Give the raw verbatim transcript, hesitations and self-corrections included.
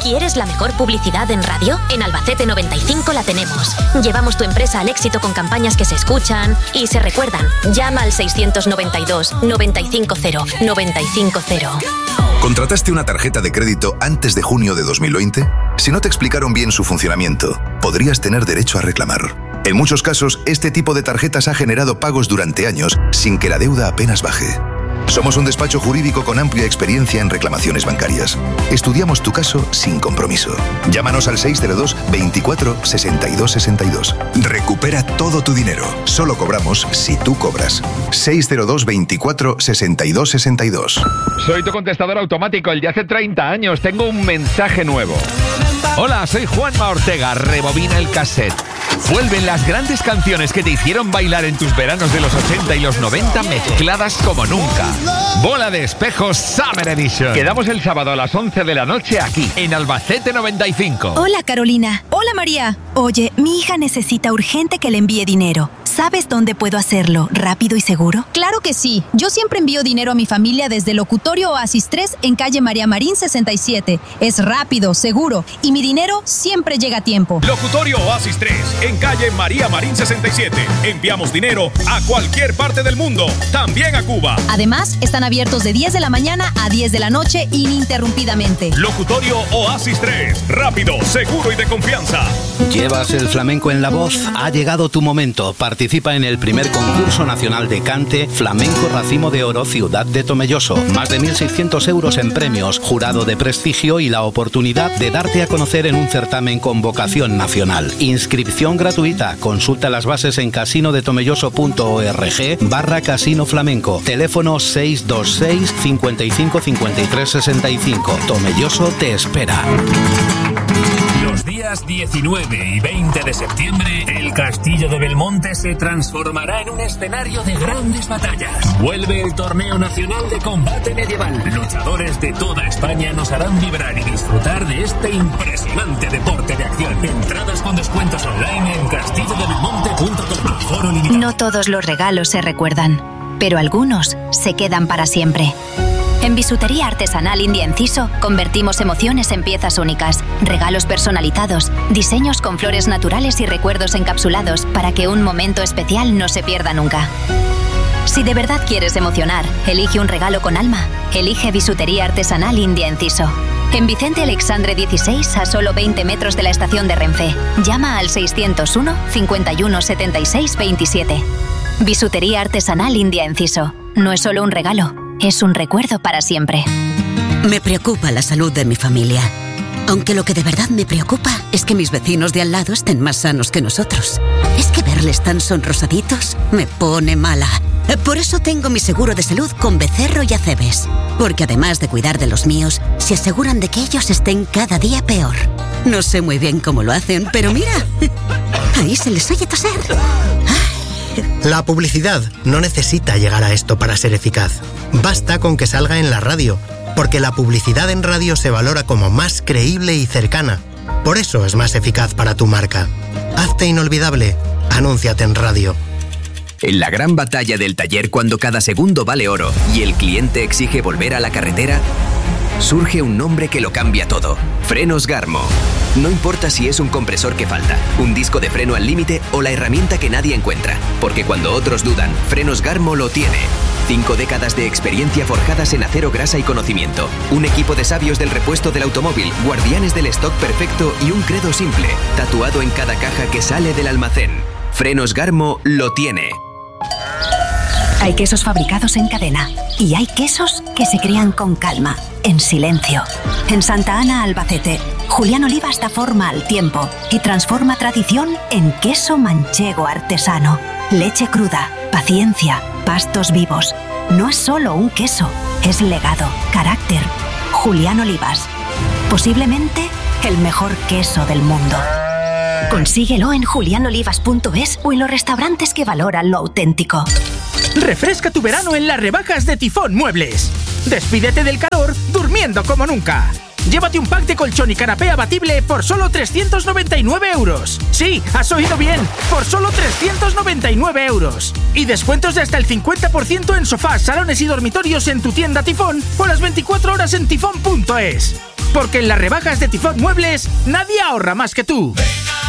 ¿Quieres la mejor publicidad en radio? En Albacete noventa y cinco la tenemos. Llevamos tu empresa al éxito con campañas que se escuchan y se recuerdan. Llama al seiscientos noventa y dos, noventa y cinco cero, noventa y cinco cero. ¿Contrataste una tarjeta de crédito antes de junio de dos mil veinte? Si no te explicaron bien su funcionamiento, podrías tener derecho a reclamar. En muchos casos, este tipo de tarjetas ha generado pagos durante años sin que la deuda apenas baje. Somos un despacho jurídico con amplia experiencia en reclamaciones bancarias. Estudiamos tu caso sin compromiso. Llámanos al seis cero dos, veinticuatro, sesenta y dos sesenta y dos. Recupera todo tu dinero. Solo cobramos si tú cobras. seis cero dos, veinticuatro, sesenta y dos sesenta y dos. Soy tu contestador automático, el de hace treinta años. Tengo un mensaje nuevo. Hola, soy Juanma Ortega. Rebobina el cassette. Vuelven las grandes canciones que te hicieron bailar en tus veranos de los ochenta y los noventa mezcladas como nunca. Bola de Espejos Summer Edition. Quedamos el sábado a las once de la noche aquí, en Albacete noventa y cinco. Hola, Carolina. Hola, María. Oye, mi hija necesita urgente que le envíe dinero. ¿Sabes dónde puedo hacerlo? ¿Rápido y seguro? Claro que sí. Yo siempre envío dinero a mi familia desde Locutorio Oasis tres en calle María Marín sesenta y siete. Es rápido, seguro y mi dinero siempre llega a tiempo. Locutorio Oasis tres en calle María Marín sesenta y siete. Enviamos dinero a cualquier parte del mundo, también a Cuba. Además, están abiertos de diez de la mañana a diez de la noche ininterrumpidamente. Locutorio Oasis tres. Rápido, seguro y de confianza. ¿Llevas el flamenco en la voz? Ha llegado tu momento. Participa en el primer concurso nacional de cante Flamenco Racimo de Oro Ciudad de Tomelloso. Más de mil seiscientos euros en premios, jurado de prestigio y la oportunidad de darte a conocer en un certamen con vocación nacional. Inscripción gratuita. Consulta las bases en casinodetomelloso.org barra casino flamenco. Teléfono seis dos seis, cincuenta y cinco, cincuenta y tres, sesenta y cinco. Tomelloso te espera. Los días diecinueve y veinte de septiembre, el Castillo de Belmonte se transformará en un escenario de grandes batallas. Vuelve el Torneo Nacional de Combate Medieval. Luchadores de toda España nos harán vibrar y disfrutar de este impresionante deporte de acción. Entradas con descuentos online en castillo de belmonte punto com. Aforo limitado. No todos los regalos se recuerdan, pero algunos se quedan para siempre. En Bisutería Artesanal India Enciso convertimos emociones en piezas únicas, regalos personalizados, diseños con flores naturales y recuerdos encapsulados para que un momento especial no se pierda nunca. Si de verdad quieres emocionar, elige un regalo con alma. Elige Bisutería Artesanal India Enciso. En Vicente Alexandre dieciséis, a solo veinte metros de la estación de Renfe. Llama al seiscientos uno, cincuenta y uno, setenta y seis, veintisiete. Bisutería Artesanal India Enciso. No es solo un regalo, es un recuerdo para siempre. Me preocupa la salud de mi familia. Aunque lo que de verdad me preocupa es que mis vecinos de al lado estén más sanos que nosotros. Es que verles tan sonrosaditos me pone mala. Por eso tengo mi seguro de salud con Becerro y Acebes. Porque además de cuidar de los míos, se aseguran de que ellos estén cada día peor. No sé muy bien cómo lo hacen, pero mira, ahí se les oye toser. La publicidad no necesita llegar a esto para ser eficaz. Basta con que salga en la radio, porque la publicidad en radio se valora como más creíble y cercana. Por eso es más eficaz para tu marca. Hazte inolvidable. Anúnciate en radio. En la gran batalla del taller, cuando cada segundo vale oro y el cliente exige volver a la carretera, surge un nombre que lo cambia todo: Frenos Garmo. No importa si es un compresor que falta, un disco de freno al límite o la herramienta que nadie encuentra, porque cuando otros dudan, Frenos Garmo lo tiene. Cinco décadas de experiencia forjadas en acero, grasa y conocimiento. Un equipo de sabios del repuesto del automóvil, guardianes del stock perfecto y un credo simple, tatuado en cada caja que sale del almacén. Frenos Garmo lo tiene. Hay quesos fabricados en cadena y hay quesos que se crean con calma, en silencio. En Santa Ana, Albacete, Julián Olivas da forma al tiempo y transforma tradición en queso manchego artesano. Leche cruda, paciencia, pastos vivos. No es solo un queso, es legado, carácter. Julián Olivas, posiblemente el mejor queso del mundo. Consíguelo en julián olivas punto es o en los restaurantes que valoran lo auténtico. Refresca tu verano en las rebajas de Tifón Muebles. Despídete del calor durmiendo como nunca. Llévate un pack de colchón y canapé abatible por solo trescientos noventa y nueve euros. Sí, has oído bien, por solo trescientos noventa y nueve euros. Y descuentos de hasta el cincuenta por ciento en sofás, salones y dormitorios en tu tienda Tifón o las veinticuatro horas en tifón punto es. Porque en las rebajas de Tifón Muebles, nadie ahorra más que tú.